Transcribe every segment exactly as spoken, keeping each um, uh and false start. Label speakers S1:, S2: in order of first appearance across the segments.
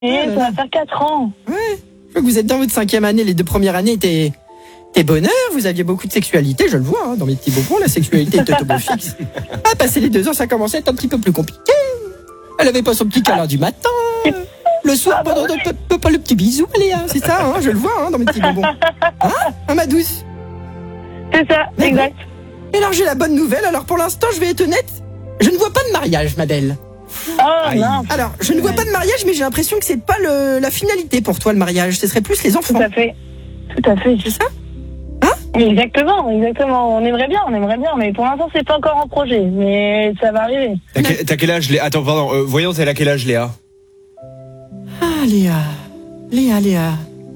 S1: Et ça va faire quatre ans.
S2: Ouais. Je vois que vous êtes dans votre cinquième année. Les deux premières années étaient, étaient bonheur. Vous aviez beaucoup de sexualité, je le vois, hein, dans mes petits bonbons. La sexualité était au beau fixe. Ah, passer les deux ans, ça commençait à être un petit peu plus compliqué. Elle avait pas son petit câlin du matin. Le soir, pendant pas, pas le petit bisou, allez, hein, c'est ça, hein, je le vois hein, dans mes petits bonbons. Hein, hein ma douce?
S1: C'est ça,
S2: Mais
S1: exact.
S2: Et alors j'ai la bonne nouvelle. Alors pour l'instant, je vais être honnête, je ne vois pas de mariage, ma belle.
S1: Oh non.
S2: Alors, je ne vois pas de mariage, mais j'ai l'impression que c'est pas le, la finalité pour toi, le mariage. Ce serait plus les enfants.
S1: Tout à fait. Tout à fait.
S2: C'est ça?
S1: Exactement, exactement. On aimerait bien, on aimerait bien, mais pour l'instant, c'est pas encore en projet. Mais ça va arriver.
S3: T'as quel, t'as quel âge, Léa? Attends, pardon, euh, voyons, t'as quel âge, Léa?
S2: Ah, Léa. Léa, Léa.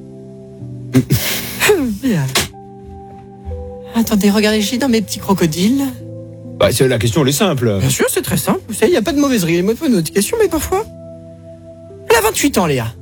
S2: Léa. Attendez, regardez, j'ai dans mes petits crocodiles.
S3: Bah, c'est, la question, elle est simple.
S2: Bien sûr, c'est très simple. Vous savez, il n'y a pas de mauvaise mauvaise question, mais parfois. Elle a vingt-huit ans, Léa.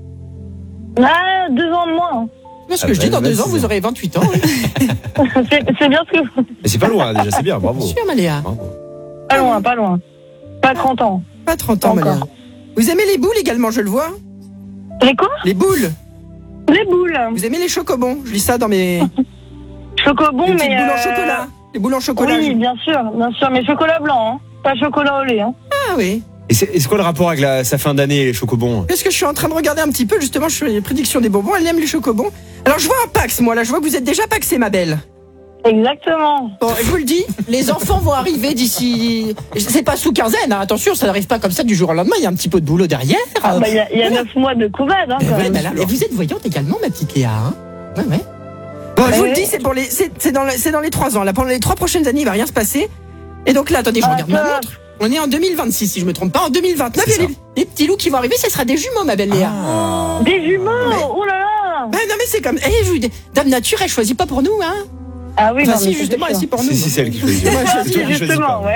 S1: Ah, deux ans de moins.
S2: C'est ce que
S3: Ah
S2: je
S3: bah,
S2: dis, dans
S3: bah,
S2: deux ans,
S3: c'est
S2: vous
S3: ça.
S2: aurez vingt-huit ans. Oui.
S1: c'est, c'est bien ce que vous...
S3: Mais c'est pas loin, déjà, c'est bien, bravo.
S2: Bien sûr, ma Léa.
S3: Bravo.
S1: Pas loin, pas loin. Pas trente ans.
S2: Pas trente ans, ma
S1: Encore.
S2: Léa. Vous aimez les boules également, je le vois?
S1: Les quoi?
S2: Les boules.
S1: Les boules.
S2: Vous aimez les chocobons? Je lis ça dans mes...
S1: Chocobon,
S2: les petites
S1: mais...
S2: boules en
S1: euh,
S2: chocolat. Les boules en chocolat.
S1: Oui,
S2: je-
S1: bien sûr, bien sûr. Mais chocolat blanc, hein. Pas chocolat au lait, hein.
S2: Ah oui.
S3: Et c'est, et c'est quoi le rapport avec la, sa fin d'année, les chocobons?
S2: Parce que je suis en train de regarder un petit peu, justement, je fais les prédictions des bonbons. Elle aime les chocobons. Alors, je vois un Pax, moi, là. Je vois que vous êtes déjà paxé, ma belle.
S1: Exactement.
S2: Bon, je vous le dis, les enfants vont arriver d'ici... C'est pas sous quinzaine, hein. Attention, ça n'arrive pas comme ça du jour au lendemain. Il y a un petit peu de boulot derrière.
S1: Ah, bah, il y a, il y a
S2: Voilà.
S1: neuf mois de couvade, hein, quand
S2: Ouais,
S1: même.
S2: bah là, et vous êtes voyante également, ma petite Léa, hein. Ouais, ouais. Bon, je vous le
S1: Ouais.
S2: dis, c'est pour les, c'est, c'est dans, le- c'est dans les trois ans. Là, pendant les trois prochaines années, il va rien se passer. Et donc là, attendez, je
S1: Ah,
S2: regarde ma
S1: top.
S2: montre. On est en deux mille vingt-six, si je me trompe pas. En deux mille vingt-neuf,
S3: C'est
S2: il y a
S3: ça.
S2: les, les petits loups qui vont arriver. Ce sera des jumeaux, ma belle Léa.
S3: Ah.
S1: Des jumeaux.
S2: Ouais.
S1: Oh là là.
S2: Ben non, mais c'est comme. Eh, je vous dis, Dame Nature, elle choisit pas pour nous, hein.
S1: Ah oui,
S2: Enfin,
S1: non, mais
S2: si,
S1: c'est
S2: justement, elle
S1: sûr.
S2: c'est pour nous.
S3: Si, si, c'est elle qui choisit.
S2: Moi, je
S3: C'est
S2: choisis,
S3: toi qui choisis
S1: Justement,
S3: pas.
S1: ouais.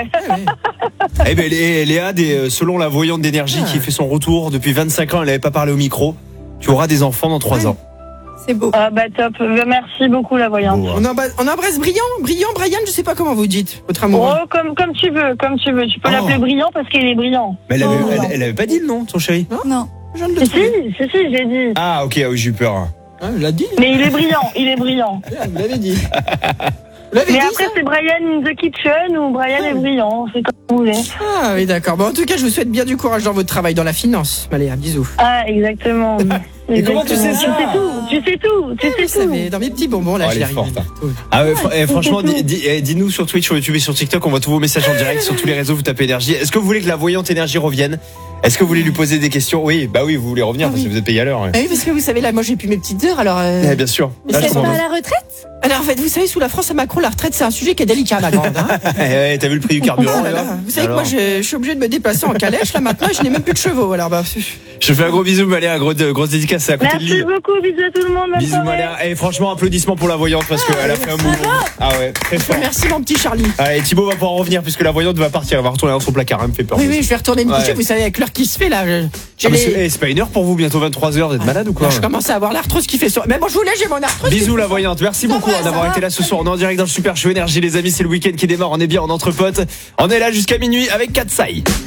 S3: Eh ben, Lé- Léa, des, euh, selon la voyante d'énergie
S2: Ah.
S3: qui fait son retour depuis vingt-cinq ans, elle n'avait pas parlé au micro. Tu auras des enfants dans trois
S2: Ouais.
S3: ans.
S2: C'est beau.
S1: Ah bah top. Bah, merci beaucoup, la voyante.
S3: Beau, hein.
S2: On, embrasse, on embrasse Brillant, Brillant, Brian, je sais pas comment vous dites, votre amoureux.
S1: Oh, comme, comme tu veux, comme tu veux. Tu peux
S3: Oh.
S1: l'appeler brillant parce qu'il est brillant.
S3: Mais elle avait,
S1: Oh.
S3: elle, elle avait pas dit le nom, ton chéri?
S4: Non.
S2: Je viens de le
S1: Si, si,
S2: trouver.
S1: si, si, j'ai dit.
S3: Ah, ok, ah oui, j'ai eu peur.
S2: Hein, vous l'avez dit.
S1: Mais il est brillant, il est brillant.
S2: Vous l'avez dit. Vous l'avez
S1: Mais
S2: dit,
S1: après,
S2: ça
S1: c'est Brian in the kitchen ou Brian
S2: Ah.
S1: est brillant. C'est comme vous voulez.
S2: Ah oui, d'accord. Bon, en tout cas, je vous souhaite bien du courage dans votre travail, dans la finance. Maléa, bisous.
S1: Ah, exactement.
S3: Et comment tu sais
S1: Exactement.
S3: ça
S1: Tu sais tout, tu sais tout, tu
S2: Vous
S1: sais tout.
S2: savez, dans mes petits bonbons, là,
S3: Oh,
S2: je
S3: elle est
S2: l'ai
S3: forte,
S2: arrivé.
S3: hein. Ah ouais, fr- eh, franchement, dis- dis- eh, dis-nous sur Twitch, sur YouTube et sur TikTok, on voit tous vos messages en direct sur tous les réseaux, vous tapez énergie. Est-ce que vous voulez que la voyante énergie revienne? Est-ce que vous voulez lui poser des questions? Oui, bah oui, vous voulez revenir
S2: Ah
S3: parce que
S2: oui.
S3: vous êtes payé à l'heure. Ouais.
S2: Ah oui, parce que vous savez, là, moi, j'ai plus mes petites heures, alors... euh,
S3: Eh, bien sûr.
S2: Mais
S3: Là,
S2: c'est
S3: je
S4: Vous êtes
S3: comprends.
S4: pas à la retraite?
S2: Alors, en fait, vous savez, sous la France à Macron, la retraite, c'est un sujet qui est délicat, ma grande. Hein.
S3: Eh, eh, t'as vu le prix du carburant
S2: Ah là
S3: là
S2: là. Vous savez
S3: Alors
S2: que moi, je, je suis obligé de me déplacer en calèche, là, maintenant, et je n'ai même plus de chevaux, alors bah...
S3: Je fais un gros bisou, Maléa, un gros, de- grosse dédicace, c'est à côté de
S1: Merci
S3: Lille.
S1: beaucoup, bisous à tout le monde. bonne
S3: Bisous,
S1: soirée.
S3: Maléa. Et franchement, applaudissements pour la voyante parce qu'elle a fait un mouvement. Ah ouais, très fort.
S2: Merci, mon petit Charlie.
S3: Allez, Thibaut va pouvoir revenir puisque la voyante va partir, elle va retourner dans son placard, elle me fait peur.
S2: Oui, oui, je vais retourner me coucher,
S3: Ouais.
S2: vous savez, avec l'heure qui se fait, là. je- j'ai
S3: Ah, mais
S2: les-
S3: c'est, eh, c'est pas une heure pour vous, bientôt vingt-trois heures, vous êtes malade ou quoi?
S2: Je commence à avoir l'arthrose qui fait ça. Mais bon, je vous laisse, j'ai mon arthrose.
S3: Bisous la voyante, merci
S2: Ça
S3: beaucoup
S2: va,
S3: hein,
S2: ça
S3: d'avoir
S2: va.
S3: été là ce soir. On est en direct dans le Super Show Énergie les amis, c'est le week-end qui démarre, on est bien en entre potes. On est là jusqu'à minuit avec Katsai.